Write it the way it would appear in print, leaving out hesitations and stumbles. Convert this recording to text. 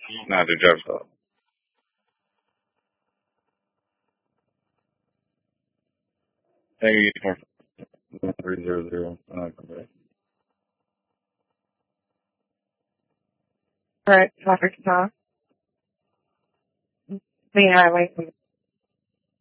Nah, the job stop. Thank you for 300. All right, Dr. Tom. Say hi, wait.